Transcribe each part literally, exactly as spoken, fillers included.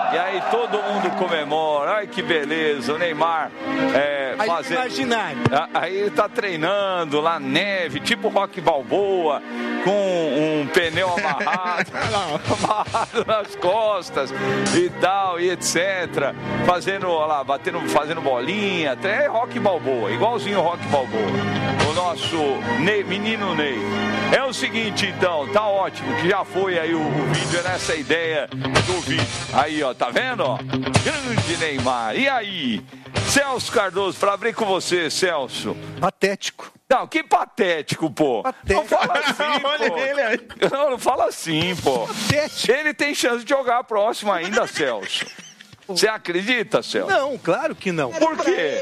E aí todo mundo comemora. Ai, que beleza. O Neymar é, aí fazendo... imaginário. Aí ele tá treinando lá na neve, tipo Rock Balboa, com um pneu amarrado, amarrado nas costas e tal, e etcétera. Fazendo, olha lá, batendo, fazendo bolinha, até Rock Balboa, igualzinho Rock Balboa. O nosso Ney, menino Ney. É o seguinte, então, tá ótimo, que já foi aí o, o vídeo, é nessa ideia do vídeo. Aí, ó, tá vendo, ó? Grande Neymar. E aí? Celso Cardoso, para abrir com você, Celso. Patético. Não, que patético, pô. Patético. Não fala assim, Olha pô. ele aí. Não, não fala assim, pô. Patético. Ele tem chance de jogar a próxima ainda, Celso. Você acredita, Celso? Não, claro que não. Por quê?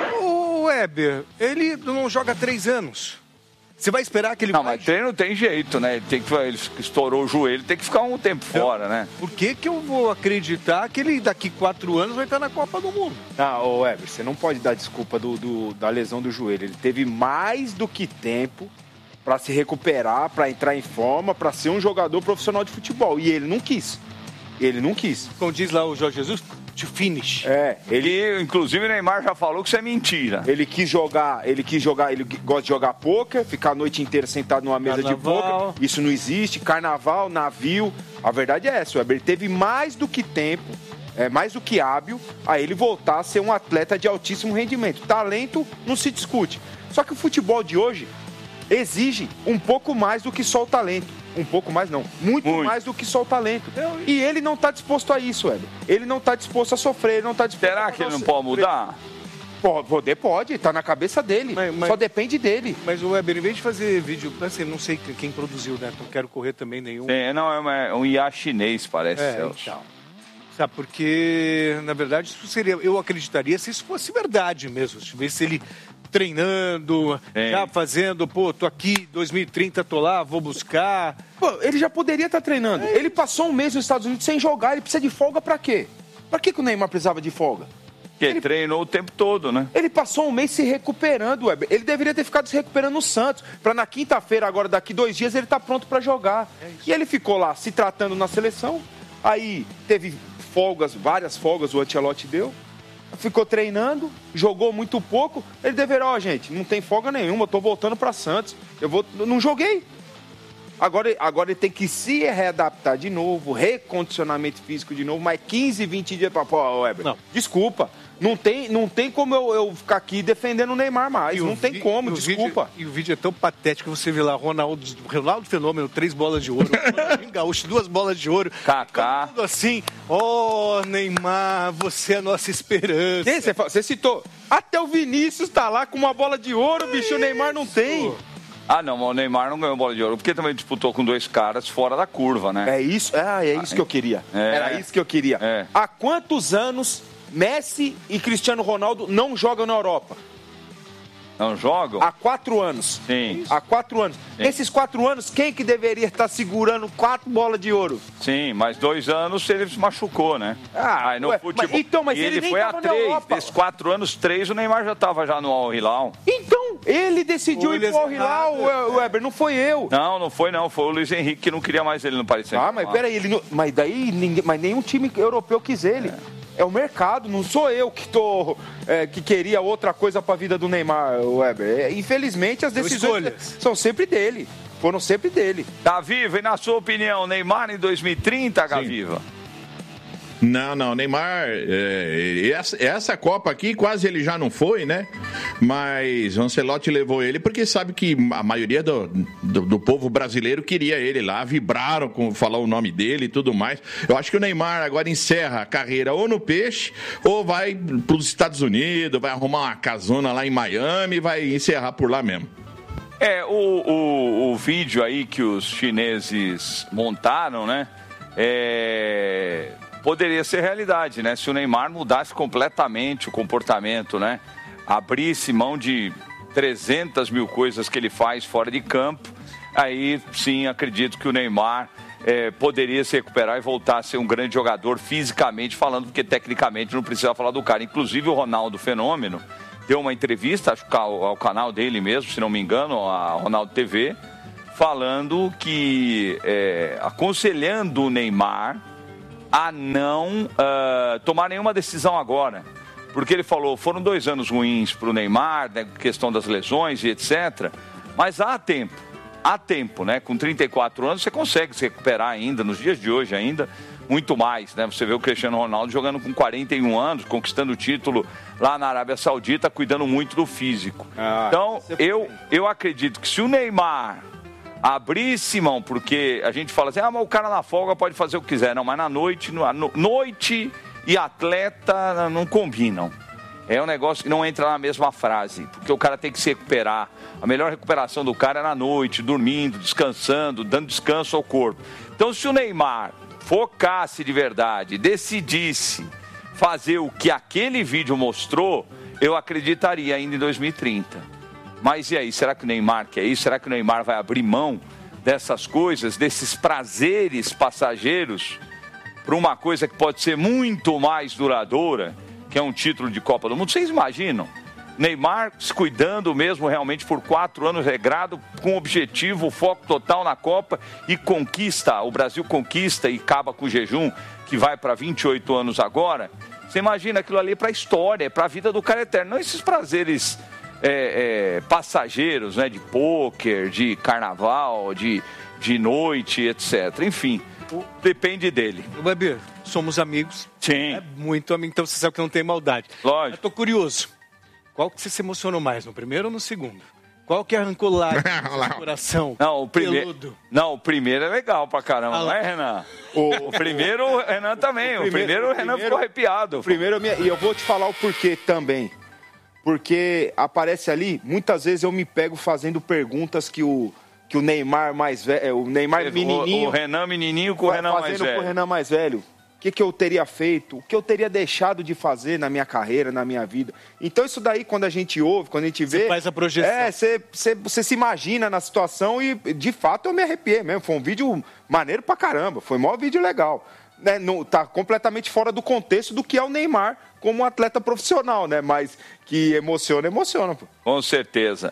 O Weber, ele não joga há três anos. Você vai esperar que ele... Não, mas treino tem jeito, né? Ele, tem que, ele estourou o joelho, tem que ficar um tempo fora, né? Por que que eu vou acreditar que ele daqui quatro anos vai estar na Copa do Mundo? Ah, ô Weber, você não pode dar desculpa do, do, da lesão do joelho. Ele teve mais do que tempo para se recuperar, para entrar em forma, para ser um jogador profissional de futebol. E ele não quis. Ele não quis. Como diz lá o Jorge Jesus, to finish. É, ele... E, inclusive, o Neymar já falou que isso é mentira. Ele quis jogar, ele quis jogar, ele gosta de jogar pôquer, ficar a noite inteira sentado numa mesa Carnaval. de pôquer. Isso não existe. Carnaval, navio. A verdade é essa, Weber. Ele teve mais do que tempo, é, mais do que hábil, a ele voltar a ser um atleta de altíssimo rendimento. Talento não se discute. Só que o futebol de hoje exige um pouco mais do que só o talento. Um pouco mais, não. Muito, Muito. mais do que só o talento. E ele não está disposto a isso, Weber. Ele não está disposto a sofrer, ele não está disposto Será a... que ele não pode mudar? Poder pode, tá na cabeça dele. Mas, mas, só depende dele. Mas o Weber, em vez de fazer vídeo, assim, não sei quem produziu, né? Não quero correr também nenhum. Sim, não, é, uma, é um I A chinês, parece. É, Celso. então. Sabe, porque, na verdade, isso seria. Eu acreditaria se isso fosse verdade mesmo. Se se ele treinando, Sim. já fazendo, pô, tô aqui, dois mil e trinta, tô lá, vou buscar. Pô, ele já poderia estar treinando. É. Ele passou um mês nos Estados Unidos sem jogar, ele precisa de folga pra quê? Pra que, que o Neymar precisava de folga? Porque ele treinou o tempo todo, né? Ele passou um mês se recuperando, Weber. Ele deveria ter ficado se recuperando no Santos. Pra na quinta-feira, agora daqui dois dias, ele tá pronto pra jogar. É e ele ficou lá se tratando na seleção. Aí teve folgas, várias folgas o Ancelotti deu. Ficou treinando, jogou muito pouco. Ele deveria, ó, gente, não tem folga nenhuma, eu tô voltando pra Santos. Eu vou, não joguei. Agora, agora ele tem que se readaptar de novo, recondicionamento físico de novo, mais quinze, vinte dias pra... Pô, Weber, não. Desculpa. Não tem, não tem como eu, eu ficar aqui defendendo o Neymar mais. Não tem vi, como, desculpa. Vídeo, e o vídeo é tão patético que você vê lá, Ronaldo, Ronaldo Fenômeno, três bolas de ouro. Ronaldinho Gaúcho, duas bolas de ouro. Kaká. Tudo assim. Ó, oh, Neymar, você é a nossa esperança. Você, você citou. Até o Vinícius tá lá com uma bola de ouro, é bicho. Isso. O Neymar não tem. Ah, não, mas o Neymar não ganhou bola de ouro, porque também disputou com dois caras fora da curva, né? É isso, ah, é isso ah, que eu queria. É. Era isso que eu queria. É. Há quantos anos Messi e Cristiano Ronaldo não jogam na Europa? Não jogam? Há quatro anos. Sim. Há quatro anos. Sim. Esses quatro anos, quem que deveria estar segurando quatro bolas de ouro? Sim, mas dois anos ele se machucou, né? Ah, Aí no ué, futebol. Mas, então, mas e ele, ele foi a três. Desses quatro anos, três, o Neymar já estava já no Al Hilal. Então, ele decidiu Ô, ir pro Al Hilal, o Weber, não foi eu. Não, não foi não. Foi o Luiz Henrique que não queria mais ele no Paris Saint-Germain. Ah, mas peraí, ele não... mas daí ninguém... mas nenhum time europeu quis ele. É. É o mercado, não sou eu que tô é, que queria outra coisa para a vida do Neymar, Weber. É, infelizmente as decisões são sempre dele, foram sempre dele. Gaviva, e na sua opinião, Neymar em dois mil e trinta, Gaviva? Não, não, Neymar, é, essa, essa Copa aqui quase ele já não foi, né? Mas o Ancelotti levou ele porque sabe que a maioria do, do, do povo brasileiro queria ele lá, vibraram com falar o nome dele e tudo mais. Eu acho que o Neymar agora encerra a carreira ou no Peixe ou vai para os Estados Unidos, vai arrumar uma casona lá em Miami e vai encerrar por lá mesmo. É, o, o, o vídeo aí que os chineses montaram, né? É... poderia ser realidade, né? Se o Neymar mudasse completamente o comportamento, né? Abrisse mão de trezentas mil coisas que ele faz fora de campo, aí sim acredito que o Neymar é, poderia se recuperar e voltar a ser um grande jogador fisicamente falando, porque tecnicamente não precisa falar do cara. Inclusive o Ronaldo Fenômeno deu uma entrevista, acho que ao, ao canal dele mesmo, se não me engano, a Ronaldo T V, falando que, é, aconselhando o Neymar a não uh, tomar nenhuma decisão agora. Porque ele falou, foram dois anos ruins para o Neymar, né, questão das lesões e etcétera. Mas há tempo, há tempo, né? Com trinta e quatro anos você consegue se recuperar ainda, nos dias de hoje ainda, muito mais, né? Você vê o Cristiano Ronaldo jogando com quarenta e um anos, conquistando o título lá na Arábia Saudita, cuidando muito do físico. Ah, então, eu, eu acredito que se o Neymar abrisse mão, porque a gente fala assim, ah, mas o cara na folga pode fazer o que quiser. Não, mas na noite, no, no, noite e atleta não combinam. É um negócio que não entra na mesma frase, porque o cara tem que se recuperar. A melhor recuperação do cara é na noite, dormindo, descansando, dando descanso ao corpo. Então, se o Neymar focasse de verdade, decidisse fazer o que aquele vídeo mostrou, eu acreditaria ainda em dois mil e trinta. Mas e aí, será que o Neymar quer isso? Será que o Neymar vai abrir mão dessas coisas, desses prazeres passageiros, para uma coisa que pode ser muito mais duradoura, que é um título de Copa do Mundo? Vocês imaginam? Neymar se cuidando mesmo realmente por quatro anos regrado, com objetivo, foco total na Copa e conquista, o Brasil conquista e acaba com o jejum, que vai para vinte e oito anos agora. Você imagina aquilo ali para a história, para a vida do cara eterno, não esses prazeres é, é, passageiros, né, de pôquer, de carnaval, de, de noite, etcétera. Enfim, depende dele. Babi, somos amigos. Sim. É muito amigo, então você sabe que não tem maldade. Lógico. Eu tô curioso. Qual que você se emocionou mais, no primeiro ou no segundo? Qual que arrancou lá no coração? Não, o primeiro. Não, o primeiro é legal pra caramba, ah, não é, Renan? O, o primeiro, o Renan também. O primeiro, o primeiro o Renan primeiro, ficou arrepiado. O primeiro, e eu vou te falar o porquê também. Porque aparece ali, muitas vezes eu me pego fazendo perguntas que o, que o Neymar mais velho, o Neymar menininho... O, o Renan menininho com o Renan mais velho. Fazendo com o Renan mais velho. O que, que eu teria feito, o que eu teria deixado de fazer na minha carreira, na minha vida. Então isso daí, quando a gente ouve, quando a gente vê... Você faz a projeção. É, você, você, você se imagina na situação e, de fato, eu me arrepiei mesmo. Foi um vídeo maneiro pra caramba, foi o maior vídeo legal. Né? Não, tá completamente fora do contexto do que é o Neymar como um atleta profissional, né? Mas que emociona, emociona. Pô. Com certeza.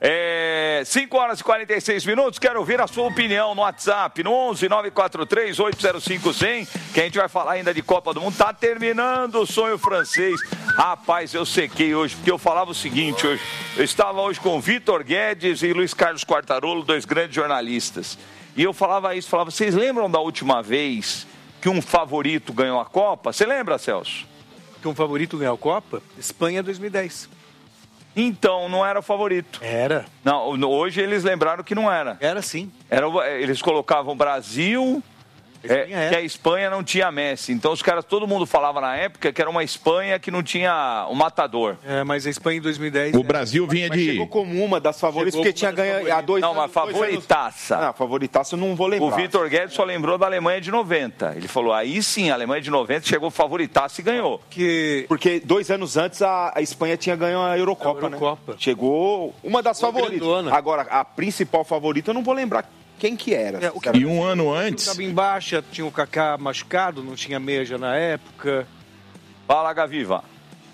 É, cinco horas e quarenta e seis minutos, quero ouvir a sua opinião no WhatsApp, no onze nove quatro três oito zero cinco zero zero, que a gente vai falar ainda de Copa do Mundo. Tá terminando o sonho francês. Rapaz, eu sequei hoje, porque eu falava o seguinte hoje. Eu estava hoje com Vitor Guedes e Luiz Carlos Quartarolo, dois grandes jornalistas. E eu falava isso, falava, vocês lembram da última vez que um favorito ganhou a Copa? Você lembra, Celso? Que um favorito ganhou a Copa? Espanha dois mil e dez. Então, não era o favorito. Era. Não, hoje eles lembraram que não era. Era sim. Era, eles colocavam Brasil, é, que a Espanha não tinha Messi. Então, os caras, todo mundo falava na época que era uma Espanha que não tinha o matador. É, mas a Espanha em dois mil e dez... O Brasil vinha mas de... chegou como uma das favoritas, chegou porque tinha ganho há dois não, anos... Não, mas favoritaça. Não, favoritaça eu não vou lembrar. O Vitor Guedes só lembrou da Alemanha de noventa. Ele falou, aí sim, a Alemanha de noventa chegou favoritaça e ganhou. Que... Porque dois anos antes a, a Espanha tinha ganho a Eurocopa, a Eurocopa. Né? Chegou uma das Foi favoritas. Grandona. Agora, a principal favorita eu não vou lembrar quem que era. É, o que e um ano antes... Estava em baixa, tinha o Kaká machucado, não tinha meia na época. Fala, Gaviva.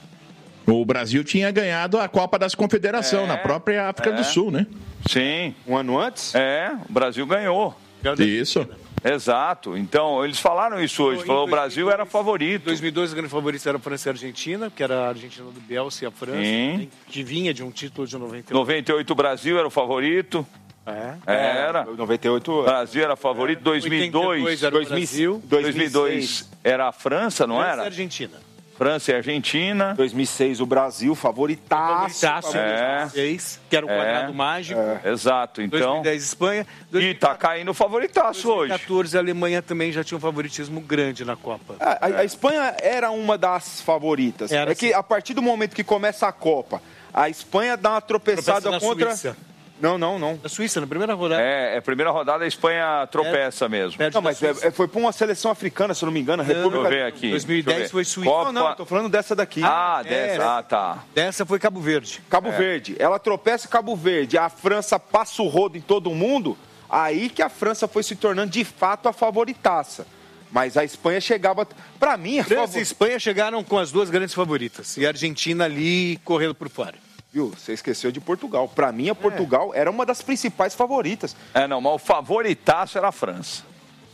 O Brasil tinha ganhado a Copa das Confederações é, na própria África é. do Sul, né? Sim. Um ano antes? É, o Brasil ganhou. Isso. Exato. Então, eles falaram isso hoje. Falou, o Brasil era favorito. Em dois mil e dois, os grandes favoritos eram a França e a Argentina, que era a Argentina do Bielsa e a França, né, que vinha de um título de noventa e oito. noventa e oito, o Brasil era o favorito. É. Era. noventa e oito. O Brasil era favorito. dois mil e dois. Era o Brasil. dois mil e dois era a França, não França era? França e Argentina. França e Argentina. dois mil e seis, o Brasil, favoritaço. Favoritaço, é. que era o quadrado é. mágico. É. Exato, então. dois mil e dez, Espanha. dois mil e quatorze, e tá caindo o favoritaço hoje. dois mil e quatorze, a Alemanha também já tinha um favoritismo grande na Copa. A, a, a Espanha era uma das favoritas. Era é que a partir do momento que começa a Copa, a Espanha dá uma tropeçada Tropeça contra... Suíça. Não, não, não. Na Suíça, na primeira rodada. É, é primeira rodada a Espanha tropeça é, mesmo. Não, mas é, foi para uma seleção africana, se eu não me engano. A República... Deixa eu ver aqui. dois mil e dez foi Suíça. Copa... Não, não, tô falando dessa daqui. Ah, dessa, é, ah, tá. Dessa foi Cabo Verde. Cabo é. Verde. Ela tropeça Cabo Verde. A França passa o rodo em todo mundo. Aí que a França foi se tornando, de fato, a favoritaça. Mas a Espanha chegava... Para mim... A França favor... e Espanha chegaram com as duas grandes favoritas. E a Argentina ali correndo por fora. Viu? Você esqueceu de Portugal. Para mim, a Portugal é. era uma das principais favoritas. É, não, mas o favoritaço era a França.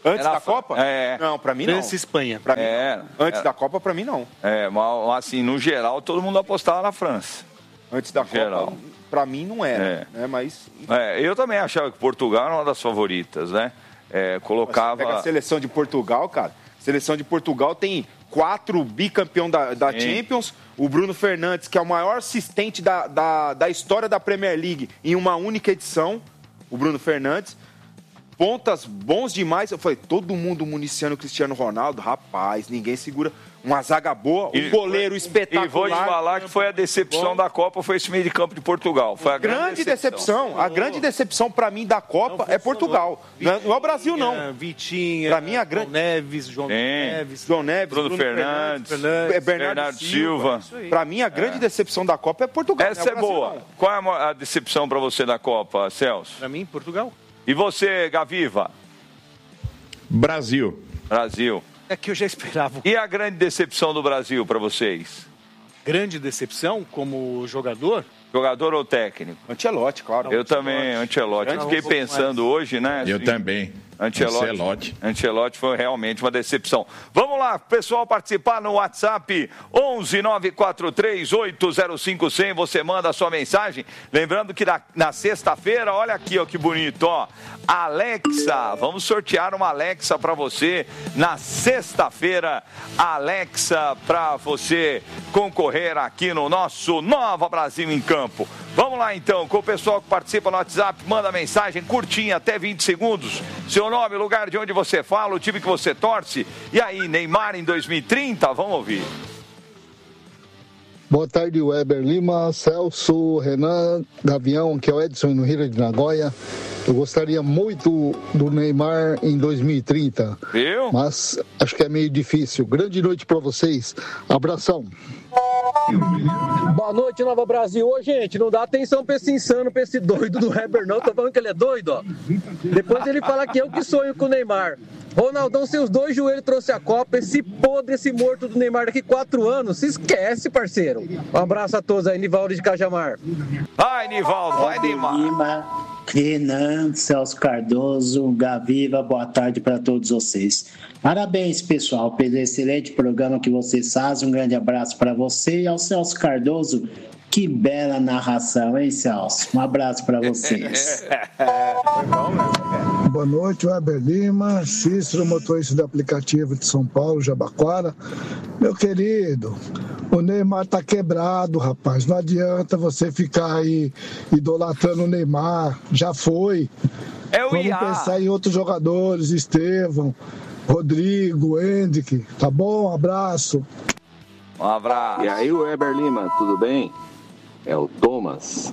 Antes Era da a Fran- Copa? É. Não, pra mim não. França e Espanha. Pra mim, É, não. Antes é. da Copa, pra mim não. É, mas assim, no geral, todo mundo apostava na França. Antes da Geral. Copa, pra mim não era. É. Né? Mas É, eu também achava que Portugal era uma das favoritas, né? É, colocava... pega a seleção de Portugal, cara. A seleção de Portugal tem quatro bicampeão da, da Champions. O Bruno Fernandes, que é o maior assistente da, da, da história da Premier League em uma única edição. O Bruno Fernandes. Pontas bons demais. Eu falei, todo mundo municiando o Cristiano Ronaldo. Rapaz, ninguém segura. Uma zaga boa, um E- goleiro espetacular. E vou te falar que foi a decepção Bom. da Copa, foi esse meio de campo de Portugal. Foi a grande, Grande decepção. A grande decepção pra mim da Copa é Portugal. Não é- não é o Brasil, não. Vitinha, Pra mim, a João grande- Neves, João Sim. Neves. João Neves, Bruno Fernandes, Fernandes, é Bernardo, Bernardo Silva. Silva. Pra mim, a grande decepção da Copa é Portugal. Essa não é o Brasil, boa. não. Qual é a mo- a decepção pra você da Copa, Celso? Pra mim, Portugal. E você, Gaviva? Brasil. Brasil. É que eu já esperava. E a grande decepção do Brasil pra vocês? Grande decepção como jogador. Jogador ou técnico? Ancelotti, claro. Eu também, Ancelotti. Eu Não, fiquei um pouco pensando hoje, né? Eu assim, também. Ancelotti. Ancelotti. Ancelotti foi realmente uma decepção. Vamos lá, pessoal, participar no WhatsApp onze nove quatro três oito zero cinco zero zero. Você manda a sua mensagem. Lembrando que na, na sexta-feira, olha aqui, ó, que bonito, ó. Alexa, vamos sortear uma Alexa para você na sexta-feira. Alexa para você concorrer aqui no nosso Nova Brasil em Campo. Vamos lá então, com o pessoal que participa no WhatsApp, manda mensagem curtinha, até vinte segundos. Seu nome, lugar de onde você fala, o time que você torce. E aí, Neymar em dois mil e trinta? Vamos ouvir. Boa tarde, Weber Lima, Celso, Renan, Gavião, que é o Edson no Rio de Nagoya. Eu gostaria muito do Neymar em dois mil e trinta, Viu? mas acho que é meio difícil. Grande noite para vocês. Abração. Boa noite, Nova Brasil. Ô, gente, não dá atenção pra esse insano, pra esse doido do Heber, não. Tô falando que ele é doido, ó. Depois ele fala que eu que sonho com o Neymar. Ronaldão, seus dois joelhos trouxe a Copa. Esse podre, esse morto do Neymar daqui quatro anos. Se esquece, parceiro. Um abraço a todos aí, Nivaldo de Cajamar. Vai, Nivaldo, vai, Neymar. Lima, Renan, Celso Cardoso, Gaviva, boa tarde para todos vocês. Parabéns, pessoal, pelo excelente programa que vocês fazem. Um grande abraço para você e ao Celso Cardoso. Que bela narração, hein, Celso? Um abraço para vocês. Boa noite, Weber Lima, Cícero, motorista do aplicativo de São Paulo, Jabaquara. Meu querido, o Neymar tá quebrado, rapaz. Não adianta você ficar aí idolatrando o Neymar. Já foi. É o Vamos I A. pensar em outros jogadores, Estevão, Rodrigo, Hendrick. Tá bom? Um abraço. Um abraço. E aí, Weber Lima, tudo bem? É o Thomas.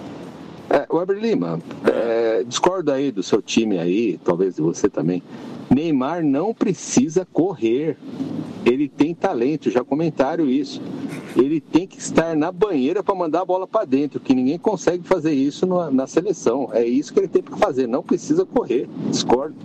É, Weber Lima, é, discordo aí do seu time aí, talvez de você também. Neymar não precisa correr. Ele tem talento, já comentaram isso. Ele tem que estar na banheira para mandar a bola para dentro, que ninguém consegue fazer isso na, na seleção. É isso que ele tem que fazer, não precisa correr. Discordo.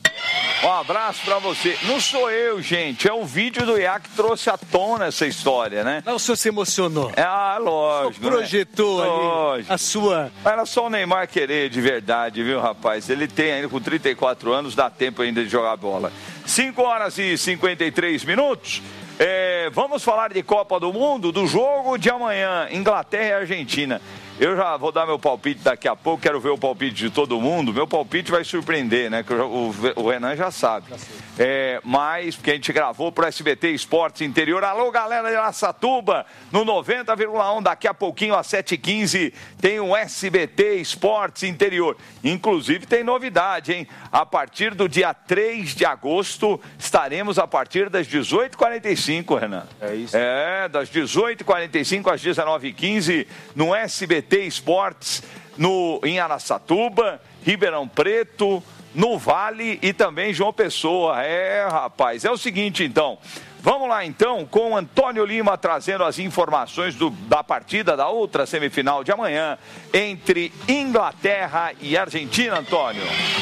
Um abraço pra você. Não sou eu, gente. É um vídeo do I A que trouxe à tona essa história, né? Não, o senhor se emocionou. É, ah, lógico. Só projetou né? ali Lógico. a sua... Era só o Neymar querer de verdade, viu, rapaz? Ele tem ainda com trinta e quatro anos, dá tempo ainda de jogar bola. cinco horas e cinquenta e três minutos. É, vamos falar de Copa do Mundo, do jogo de amanhã, Inglaterra e Argentina. Eu já vou dar meu palpite daqui a pouco, quero ver o palpite de todo mundo. Meu palpite vai surpreender, né? Que o, o Renan já sabe. É, mas, porque a gente gravou pro S B T Esportes Interior. Alô, galera de Araçatuba, no noventa vírgula um, daqui a pouquinho, às sete e quinze, tem o S B T Esportes Interior. Inclusive, tem novidade, hein? A partir do dia três de agosto, estaremos a partir das dezoito e quarenta e cinco, Renan. É isso. É, das dezoito e quarenta e cinco às dezenove e quinze, no S B T Esportes, no, em Araçatuba, Ribeirão Preto, no Vale e também João Pessoa. É, rapaz, é o seguinte então, vamos lá então com o Antônio Lima trazendo as informações do, da partida da outra semifinal de amanhã entre Inglaterra e Argentina, Antônio.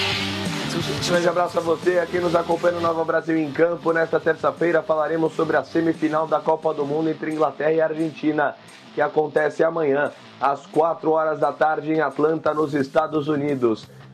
Um grande abraço a você, aqui nos acompanha no Nova Brasil em Campo. Nesta terça-feira falaremos sobre a semifinal da Copa do Mundo entre Inglaterra e Argentina, que acontece amanhã, às quatro horas da tarde, em Atlanta, nos Estados Unidos.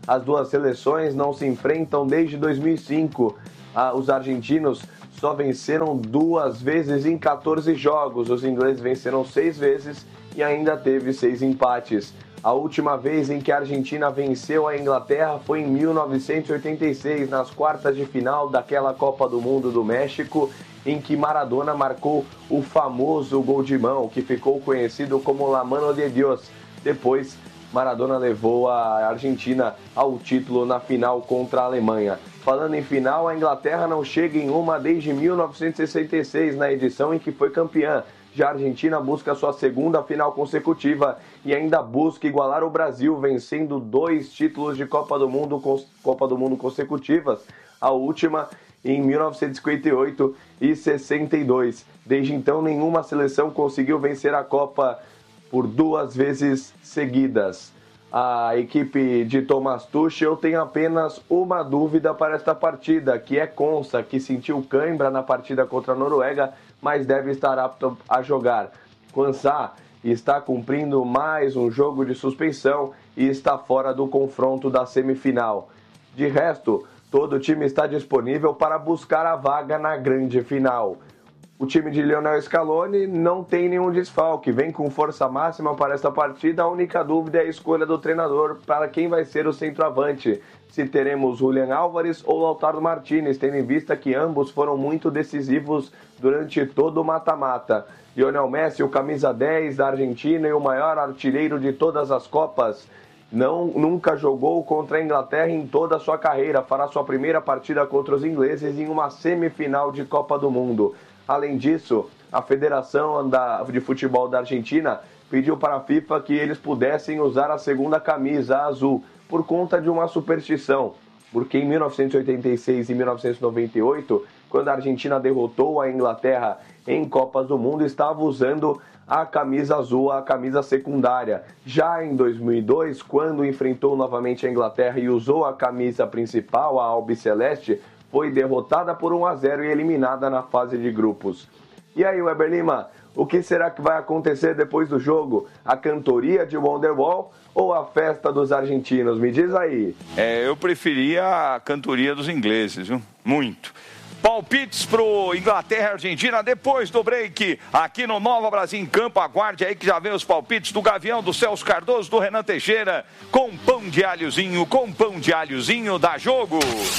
As duas seleções não se enfrentam desde dois mil e cinco. Ah, os argentinos só venceram duas vezes em quatorze jogos. Os ingleses venceram seis vezes e ainda teve seis empates. A última vez em que a Argentina venceu a Inglaterra foi em mil novecentos e oitenta e seis, nas quartas de final daquela Copa do Mundo do México, em que Maradona marcou o famoso gol de mão, que ficou conhecido como La Mano de Dios. Depois, Maradona levou a Argentina ao título na final contra a Alemanha. Falando em final, a Inglaterra não chega em uma desde mil novecentos e sessenta e seis, na edição em que foi campeã. Já a Argentina busca sua segunda final consecutiva e ainda busca igualar o Brasil, vencendo dois títulos de Copa do Mundo, Copa do Mundo consecutivas. A última em mil novecentos e cinquenta e oito e sessenta e dois. Desde então, nenhuma seleção conseguiu vencer a Copa por duas vezes seguidas. A equipe de Thomas Tuchel tem apenas uma dúvida para esta partida, que é Konsa, que sentiu cãibra na partida contra a Noruega, mas deve estar apto a jogar. Konsa está cumprindo mais um jogo de suspensão e está fora do confronto da semifinal. De resto, todo o time está disponível para buscar a vaga na grande final. O time de Lionel Scaloni não tem nenhum desfalque, vem com força máxima para esta partida. A única dúvida é a escolha do treinador para quem vai ser o centroavante. Se teremos Julián Álvares ou Lautaro Martínez, tendo em vista que ambos foram muito decisivos durante todo o mata-mata. Lionel Messi, o camisa dez da Argentina e o maior artilheiro de todas as Copas, não, nunca jogou contra a Inglaterra em toda a sua carreira. Fará sua primeira partida contra os ingleses em uma semifinal de Copa do Mundo. Além disso, a Federação de Futebol da Argentina pediu para a FIFA que eles pudessem usar a segunda camisa, a azul, por conta de uma superstição. Porque em mil novecentos e oitenta e seis e mil novecentos e noventa e oito, quando a Argentina derrotou a Inglaterra em Copas do Mundo, estava usando a camisa azul, a camisa secundária. Já em dois mil e dois, quando enfrentou novamente a Inglaterra e usou a camisa principal, a albiceleste, foi derrotada por um a zero e eliminada na fase de grupos. E aí, Weber Lima, o que será que vai acontecer depois do jogo? A cantoria de Wonderwall ou a festa dos argentinos? Me diz aí. É, eu preferia a cantoria dos ingleses, viu? Muito. Palpites pro Inglaterra e Argentina depois do break, aqui no Nova Brasil em Campo. Aguarde aí que já vem os palpites do Gavião, do Celso Cardoso, do Renan Teixeira, com pão de alhozinho, com pão de alhozinho, dá jogo.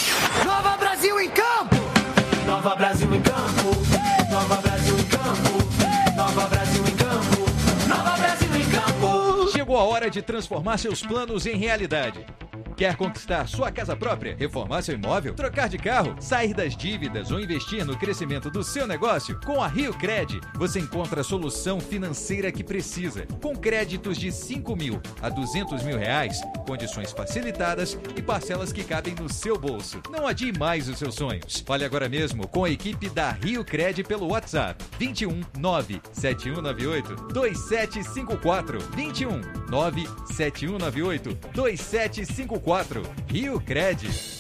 Nova Brasil em Campo! Nova Brasil em Campo! Nova Brasil em Campo! Nova Brasil em Campo! Nova Brasil em Campo! Chegou a hora de transformar seus planos em realidade. Quer conquistar sua casa própria, reformar seu imóvel, trocar de carro, sair das dívidas ou investir no crescimento do seu negócio? Com a Rio Cred, você encontra a solução financeira que precisa. Com créditos de cinco mil a duzentos mil reais, condições facilitadas e parcelas que cabem no seu bolso. Não adie mais os seus sonhos. Fale agora mesmo com a equipe da Rio Cred pelo WhatsApp vinte e um nove sete um nove oito dois sete cinco quatro vinte e um nove sete um nove oito dois sete cinco quatro. Rio Cred.